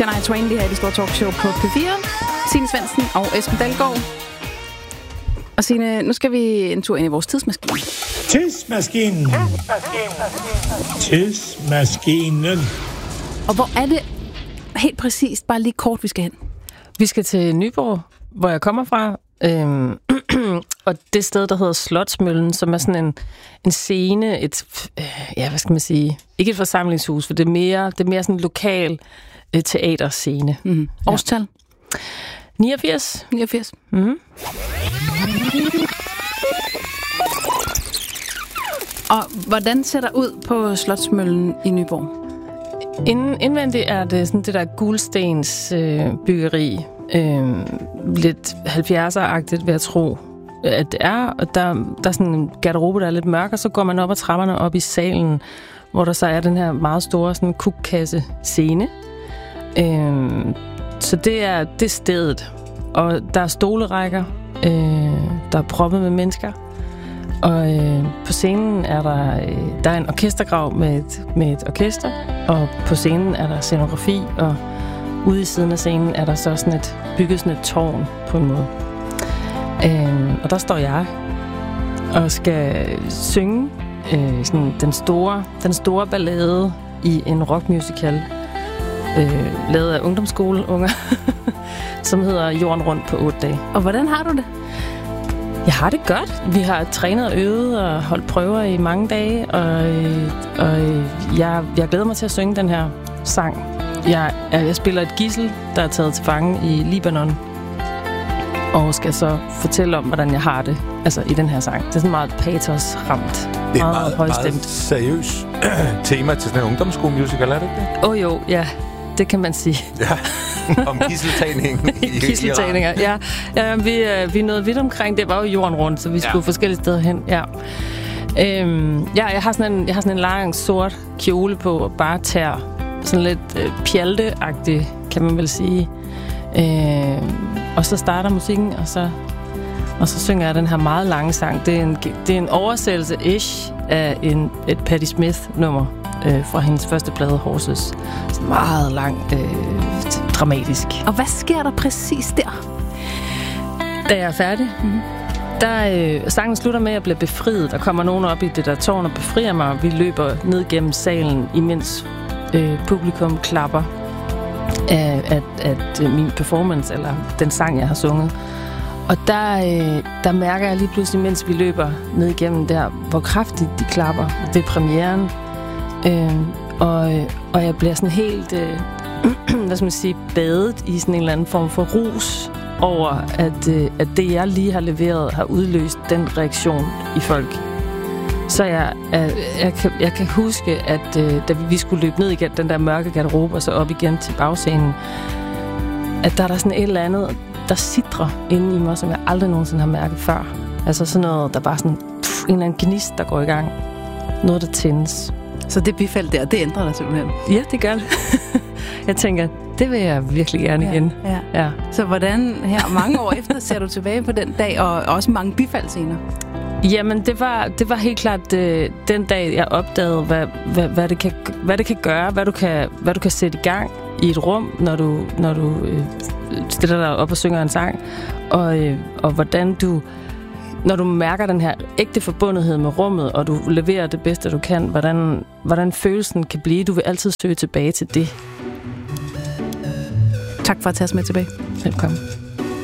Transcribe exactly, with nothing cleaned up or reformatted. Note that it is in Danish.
Shania Twain, det her er det store talkshow på P fire. Signe Svendsen og Esben Dalgaard. Og Signe, nu skal vi en tur ind i vores tidsmaskine. Tidsmaskinen. Tidsmaskinen. Og hvor er det helt præcist, bare lige kort, vi skal hen? Vi skal til Nyborg, hvor jeg kommer fra. Øhm, og det sted, der hedder Slotsmøllen, som er sådan en, en scene, et, øh, ja, hvad skal man sige, ikke et forsamlingshus, for det er mere, det er mere sådan en lokal øh, teaterscene. Mm-hmm. Årstal? Ja. niogfirs. niogfirs. Mm-hmm. Og hvordan ser der ud på Slotsmøllen i Nyborg? Inden, indvendigt er det sådan det der gulstens øh, byggeri. Øh, lidt halvfjerdser-agtigt, vil jeg tro, at det er. Og der, der er sådan en garderobe, der er lidt mørk, og så går man op ad trapperne op i salen, hvor der så er den her meget store sådan kukkasse-scene. Øh, så det er, det er stedet. Og der er stolerækker, øh, der er proppet med mennesker. Og øh, på scenen er der, øh, der er en orkestergrav med et, med et orkester, og på scenen er der scenografi, og ude i siden af scenen er der så sådan et, bygget sådan et tårn på en måde. Øh, og der står jeg og skal synge øh, sådan den store, den store ballade i en rockmusical, øh, lavet af ungdomsskoleunger, som hedder Jorden rundt på otte dage. Og hvordan har du det? Jeg har det godt. Vi har trænet og øvet og holdt prøver i mange dage, og, og jeg, jeg glæder mig til at synge den her sang. Jeg, jeg spiller et gidsel, der er taget til fange i Libanon, og skal så fortælle om, hvordan jeg har det, altså i den her sang. Det er sådan meget patos-ramt. Det er meget, meget, meget seriøst tema til sådan en ungdomsskolemusical, er det ikke det? Åh oh, jo, ja. Det kan man sige. Ja, om gisseltagning i Gisseltagninger, ja. ja vi, øh, vi nåede vidt omkring. Det var jo jorden rundt, så vi skulle ja. forskellige steder hen. Ja. Øhm, ja, jeg har sådan en, jeg har sådan en lang sort kjole på, og bare tær. Sådan lidt øh, pjalteagtig, kan man vel sige. Øh, og så starter musikken, og så, og så synger jeg den her meget lange sang. Det er en, det er en oversættelse-ish af en, et Patti Smith-nummer. Øh, fra hendes første plade, Horses. Så meget langt, øh, dramatisk. Og hvad sker der præcis der? Da jeg er færdig, mm-hmm. der øh, sangen slutter med, at jeg bliver befriet. Der kommer nogen op i det der tårn og befrier mig. Vi løber ned gennem salen, imens øh, publikum klapper af, at, at øh, min performance, eller den sang, jeg har sunget. Og der, øh, der mærker jeg lige pludselig, mens vi løber ned igennem der, hvor kraftigt de klapper ved premieren. Øh, og, og jeg bliver sådan helt, øh, hvad skal man sige, badet i sådan en eller anden form for rus over, at, øh, at det, jeg lige har leveret, har udløst den reaktion i folk. Så jeg, jeg, jeg, kan, jeg kan huske, at øh, da vi skulle løbe ned igennem den der mørke garderobe, og så op igen til bagscenen, at der er der sådan et eller andet, der sidrer inde i mig, som jeg aldrig nogensinde har mærket før. Altså sådan noget, der bare sådan, pff, en eller anden gnist, der går i gang. Noget, der tændes. Så det bifald der, det ændrer dig simpelthen? Ja, det gør det. Jeg tænker, det vil jeg virkelig gerne ja, igen. Ja. Ja. Så hvordan her mange år efter ser du tilbage på den dag, og også mange bifaldscener? Jamen, det var, det var helt klart øh, den dag, jeg opdagede, hvad, hvad, hvad, det kan, hvad det kan gøre, hvad du kan, hvad du kan sætte i gang i et rum, når du, når du øh, stiller dig op og synger en sang, og, øh, og hvordan du... Når du mærker den her ægte forbundethed med rummet, og du leverer det bedste, du kan, hvordan, hvordan følelsen kan blive. Du vil altid søge tilbage til det. Tak for at tage os med tilbage. Velkommen.